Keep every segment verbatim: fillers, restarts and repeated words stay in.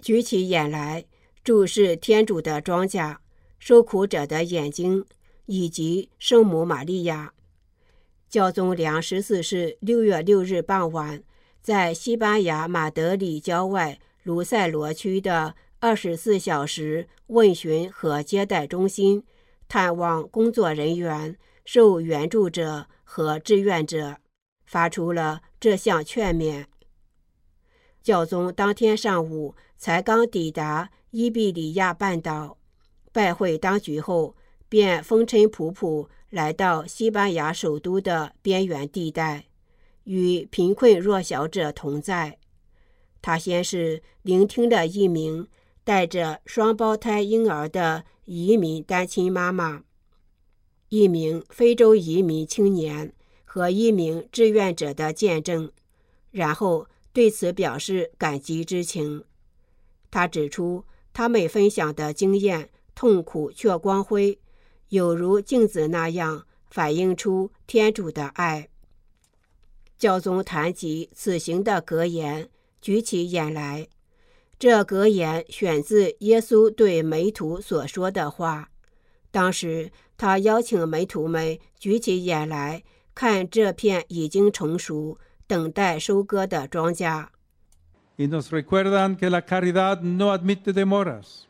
举起眼来，注视天主的庄稼、受苦者的眼睛以及圣母玛利亚。教宗良十四世六月六日傍晚，在西班牙马德里郊外卢塞罗区的二十四小时问询和接待中心探望工作人员、受援助者和志愿者，发出了这项劝勉。教宗当天上午才刚抵达伊比里亚半岛，拜会当局后便风尘仆仆来到西班牙首都的边缘地带，与贫困弱小者同在。他先是聆听了一名带着双胞胎婴儿的移民单亲妈妈、一名非洲移民青年和一名志愿者的见证，然后对此表示感激之情。他指出，他们分享的经验痛苦却光辉，有如镜子那样反映出天主的爱。教宗谈及此行的格言，举起眼来。这格言选自耶稣对门徒所说的话。当时他邀请门徒们举起眼来，看这片已经成熟、等待收割的庄稼。 Y nos recuerdan que la caridad no admite demoras.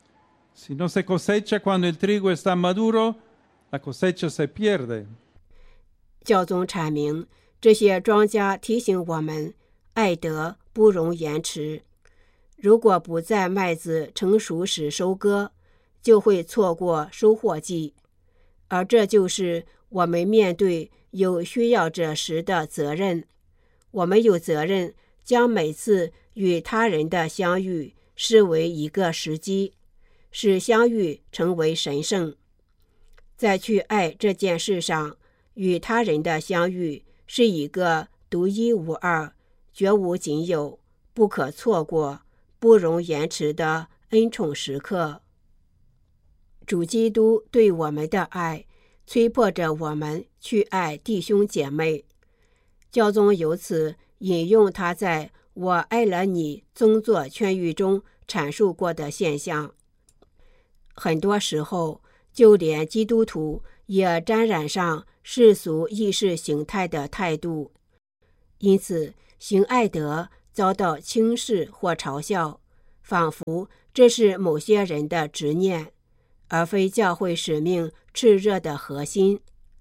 Si no se cosecha cuando el trigo está maduro, la cosecha se pierde. 教宗阐明，这些庄稼提醒我们，爱德不容延迟。如果不在麦子成熟时收割，就会错过收获季，而这就是我们面对有需要者时的责任。我们有责任将每次与他人的相遇视为一个时机，使相遇成为神圣。在去爱这件事上，与他人的相遇是一个独一无二、绝无仅有、不可错过、不容延迟的恩宠时刻。主基督对我们的爱，催迫着我们去爱弟兄姐妹。教宗由此引用他在我爱了你宗座劝谕中阐述过的现象。很多时候，就连基督徒也沾染上世俗意识形态的态度，因此行爱德遭到轻视或嘲笑，仿佛这是某些人的执念，而非教会使命炽热的核心。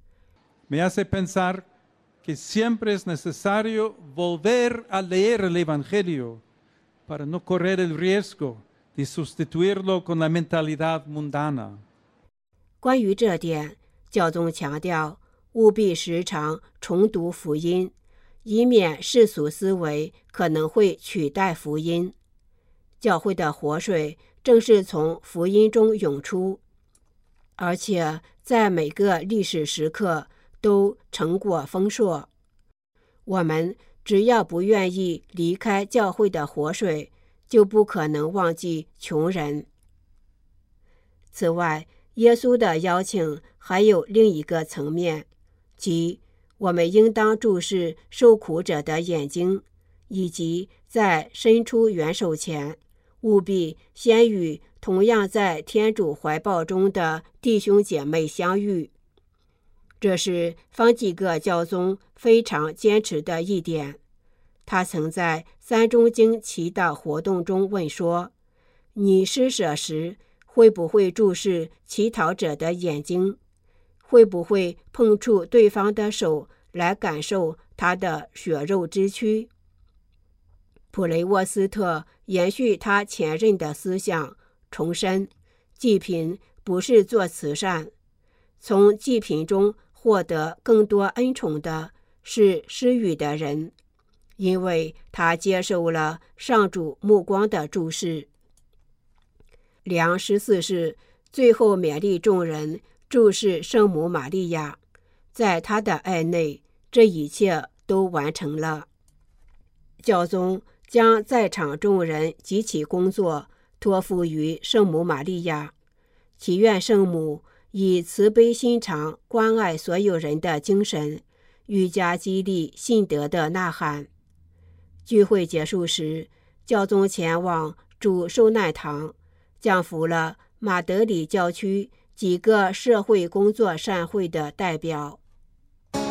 Me hace pensar que siempre es necesario volver a leer el Evangelio para no correr el riesgo de sustituirlo con la mentalidad mundana. 关于这点，教宗强调，务必时常重读福音，以免世俗思维可能会取代福音。教会的活水正是从福音中涌出，而且在每个历史时刻都成果丰硕。我们只要不愿意离开教会的活水，就不可能忘记穷人。此外，耶稣的邀请还有另一个层面，即我们应当注视受苦者的眼睛，以及在伸出援手前，务必先与同样在天主怀抱中的弟兄姐妹相遇。这是方济各教宗非常坚持的一点。他曾在三中经祈祷活动中问说，你施舍时会不会注视乞讨者的眼睛？会不会碰触对方的手来感受他的血肉之躯？普雷沃斯特延续他前任的思想，重申济贫不是做慈善，从济贫中获得更多恩宠的是施予的人，因为他接受了上主目光的注视。良十四世最后勉励众人注视圣母玛利亚，在他的爱内，这一切都完成了。教宗将在场众人及其工作托付于圣母玛利亚，祈愿圣母以慈悲心肠关爱所有人的精神，愈加激励信德的呐喊。聚会结束时，教宗前往主受难堂，降服了马德里教区几个社会工作善会的代表。